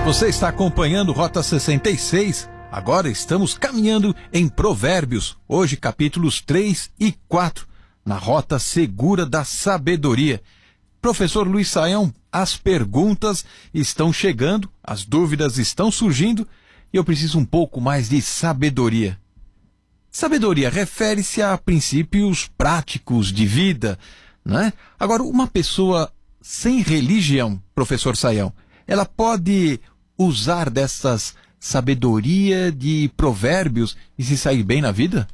Você está acompanhando Rota 66. Agora estamos caminhando em Provérbios, hoje capítulos 3 e 4, na Rota Segura da Sabedoria. Professor Luiz Saião, as perguntas estão chegando, as dúvidas estão surgindo e eu preciso um pouco mais de sabedoria. Sabedoria refere-se a princípios práticos de vida, né? Agora, uma pessoa sem religião, professor Saião, ela pode usar dessas sabedoria de provérbios e se sair bem na vida?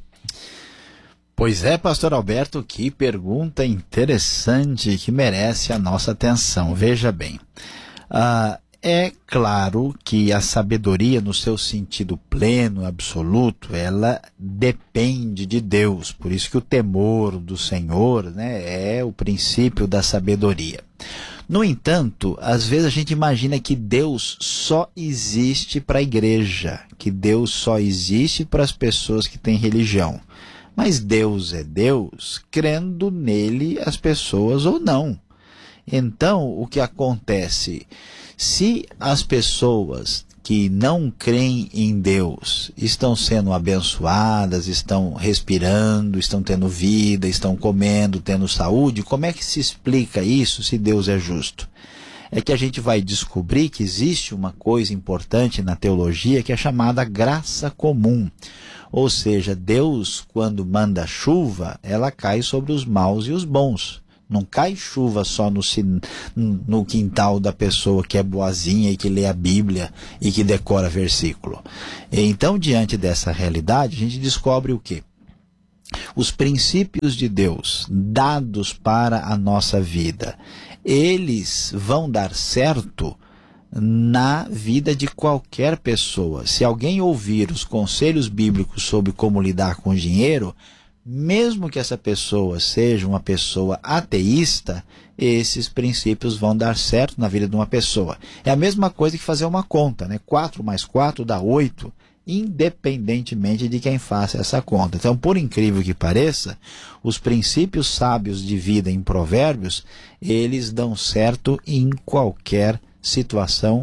Pois é, pastor Alberto, que pergunta interessante que merece a nossa atenção. Veja bem, é claro que a sabedoria no seu sentido pleno, absoluto, ela depende de Deus. Por isso que o temor do Senhor, né, é o princípio da sabedoria. No entanto, às vezes a gente imagina que Deus só existe para a igreja, que Deus só existe para as pessoas que têm religião. Mas Deus é Deus, crendo nele as pessoas ou não. Então, o que acontece? Se as pessoas que não creem em Deus estão sendo abençoadas, estão respirando, estão tendo vida, estão comendo, tendo saúde, como é que se explica isso se Deus é justo? É que a gente vai descobrir que existe uma coisa importante na teologia que é chamada graça comum. Ou seja, Deus, quando manda chuva, ela cai sobre os maus e os bons. Não cai chuva só no quintal da pessoa que é boazinha e que lê a Bíblia e que decora versículo. Então, diante dessa realidade, a gente descobre o quê? Os princípios de Deus dados para a nossa vida, eles vão dar certo na vida de qualquer pessoa. Se alguém ouvir os conselhos bíblicos sobre como lidar com o dinheiro, mesmo que essa pessoa seja uma pessoa ateísta, esses princípios vão dar certo na vida de uma pessoa. É a mesma coisa que fazer uma conta, né? 4 mais 4 dá 8, independentemente de quem faça essa conta. Então, por incrível que pareça, os princípios sábios de vida em Provérbios, eles dão certo em qualquer situação,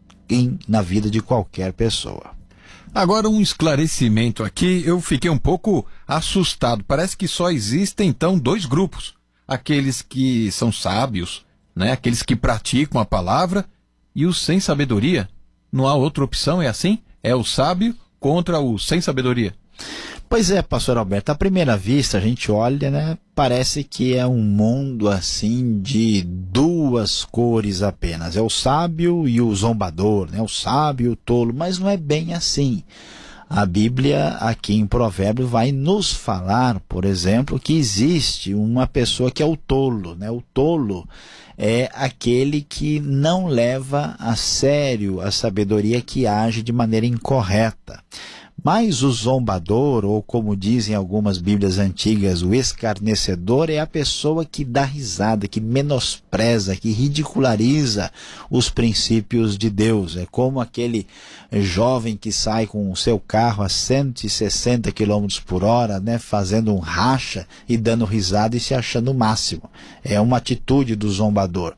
na vida de qualquer pessoa. Agora, um esclarecimento aqui, eu fiquei um pouco assustado. Parece que só existem, então, 2 grupos. Aqueles que são sábios, né? Aqueles que praticam a palavra, e os sem sabedoria. Não há outra opção, é assim? É o sábio contra o sem sabedoria. Pois é, pastor Alberto, à primeira vista a gente olha, né? Parece que é um mundo assim de 2 cores apenas. É o sábio e o zombador, né? O sábio e o tolo, mas não é bem assim. A Bíblia aqui em Provérbios vai nos falar, por exemplo, que existe uma pessoa que é o tolo, né? O tolo é aquele que não leva a sério a sabedoria, que age de maneira incorreta. Mas o zombador, ou como dizem algumas Bíblias antigas, o escarnecedor, é a pessoa que dá risada, que menospreza, que ridiculariza os princípios de Deus. É como aquele jovem que sai com o seu carro a 160 km por hora, né, fazendo um racha e dando risada e se achando o máximo. É uma atitude do zombador.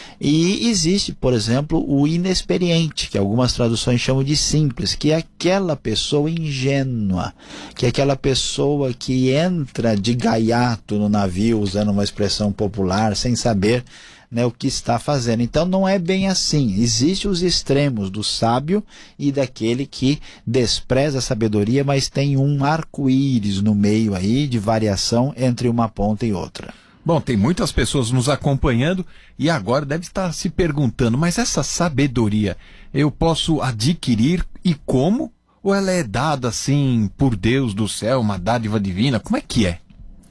E existe, por exemplo, o inexperiente, que algumas traduções chamam de simples, que é aquela pessoa ingênua, que é aquela pessoa que entra de gaiato no navio, usando uma expressão popular, sem saber, né, o que está fazendo. Então não é bem assim. Existem os extremos do sábio e daquele que despreza a sabedoria, mas tem um arco-íris no meio aí de variação entre uma ponta e outra. Bom, tem muitas pessoas nos acompanhando e agora deve estar se perguntando, mas essa sabedoria eu posso adquirir e como? Ou ela é dada assim por Deus do céu, uma dádiva divina? Como é que é?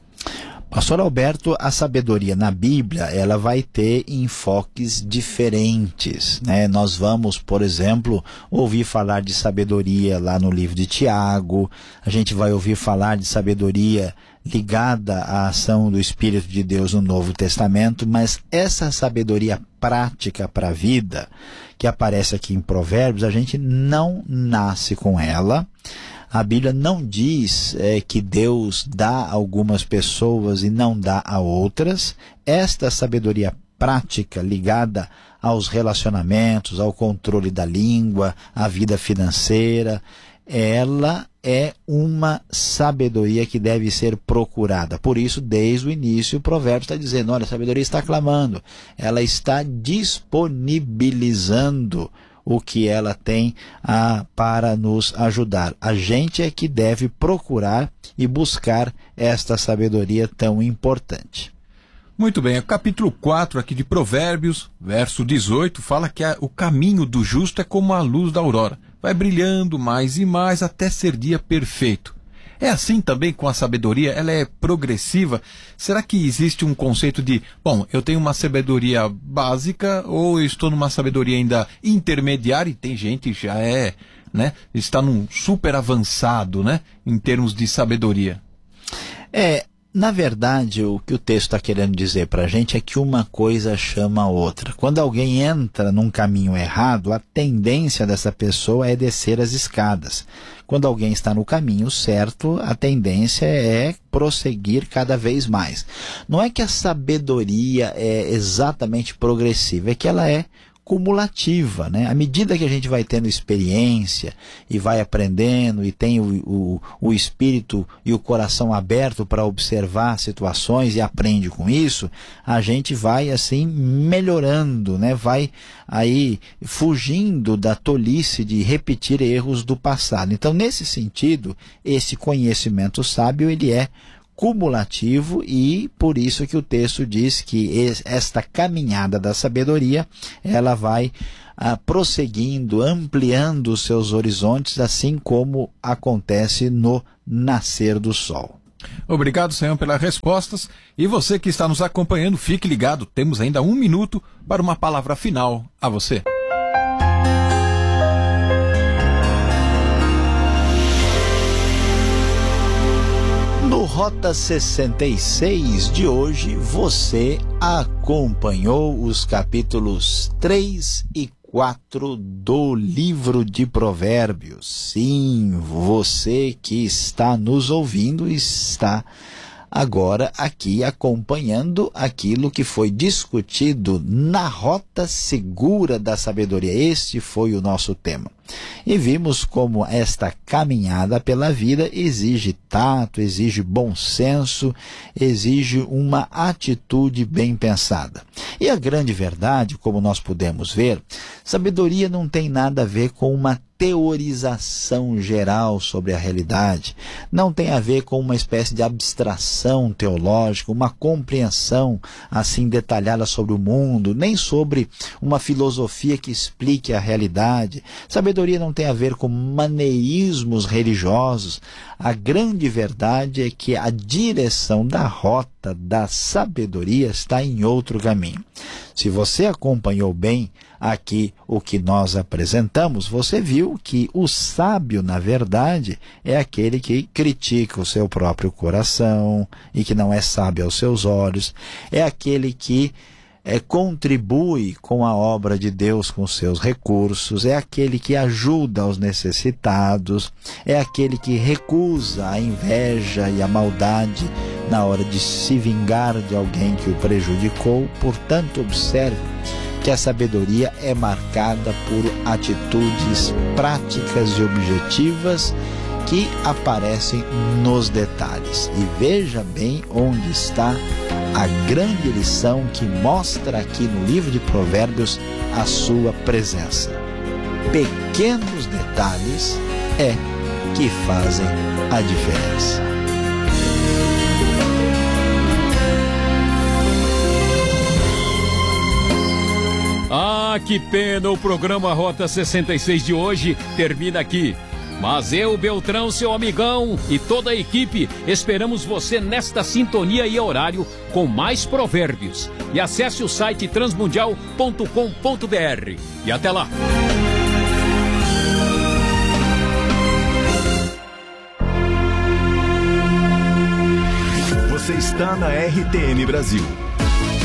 Pastor Alberto, a sabedoria na Bíblia, ela vai ter enfoques diferentes, né? Nós vamos, por exemplo, ouvir falar de sabedoria lá no livro de Tiago, a gente vai ouvir falar de sabedoria ligada à ação do Espírito de Deus no Novo Testamento, mas essa sabedoria prática para a vida, que aparece aqui em Provérbios, a gente não nasce com ela. A Bíblia não diz que Deus dá a algumas pessoas e não dá a outras. Esta sabedoria prática ligada aos relacionamentos, ao controle da língua, à vida financeira, ela é uma sabedoria que deve ser procurada. Por isso, desde o início, o provérbio está dizendo, olha, a sabedoria está clamando, ela está disponibilizando o que ela tem para nos ajudar. A gente é que deve procurar e buscar esta sabedoria tão importante. Muito bem, o capítulo 4 aqui de Provérbios, verso 18, fala que o caminho do justo é como a luz da aurora. Vai brilhando mais e mais até ser dia perfeito. É assim também com a sabedoria? Ela é progressiva? Será que existe um conceito de, bom, eu tenho uma sabedoria básica ou eu estou numa sabedoria ainda intermediária e tem gente que já está num super avançado, em termos de sabedoria? Na verdade, o que o texto está querendo dizer para a gente é que uma coisa chama a outra. Quando alguém entra num caminho errado, a tendência dessa pessoa é descer as escadas. Quando alguém está no caminho certo, a tendência é prosseguir cada vez mais. Não é que a sabedoria é exatamente progressiva, é que ela é cumulativa, À medida que a gente vai tendo experiência e vai aprendendo e tem o espírito e o coração aberto para observar situações e aprende com isso, a gente vai assim melhorando, vai aí fugindo da tolice de repetir erros do passado. Então, nesse sentido, esse conhecimento sábio, ele é cumulativo e por isso que o texto diz que esta caminhada da sabedoria, ela vai prosseguindo, ampliando os seus horizontes, assim como acontece no nascer do sol. Obrigado, Senhor, pelas respostas. E você que está nos acompanhando, fique ligado, temos ainda 1 minuto para uma palavra final a você. No Rota 66 de hoje, você acompanhou os capítulos 3 e 4 do livro de Provérbios. Sim, você que está nos ouvindo está agora aqui acompanhando aquilo que foi discutido na Rota Segura da Sabedoria. Este foi o nosso tema. E vimos como esta caminhada pela vida exige tato, exige bom senso, exige uma atitude bem pensada. E a grande verdade, como nós pudemos ver, sabedoria não tem nada a ver com uma teorização geral sobre a realidade, não tem a ver com uma espécie de abstração teológica, uma compreensão assim detalhada sobre o mundo, nem sobre uma filosofia que explique a realidade. Sabedoria não tem a ver com maneirismos religiosos. A grande verdade é que a direção da rota da sabedoria está em outro caminho. Se você acompanhou bem aqui o que nós apresentamos, você viu que o sábio, na verdade, é aquele que critica o seu próprio coração e que não é sábio aos seus olhos, é aquele que contribui com a obra de Deus com seus recursos, é aquele que ajuda os necessitados, é aquele que recusa a inveja e a maldade na hora de se vingar de alguém que o prejudicou. Portanto, observe que a sabedoria é marcada por atitudes práticas e objetivas que aparecem nos detalhes. E veja bem onde está a grande lição que mostra aqui no livro de Provérbios a sua presença. Pequenos detalhes que fazem a diferença. Ah, que pena, o programa Rota 66 de hoje termina aqui. Mas eu, Beltrão, seu amigão e toda a equipe, esperamos você nesta sintonia e horário com mais provérbios. E acesse o site transmundial.com.br. E até lá! Você está na RTM Brasil.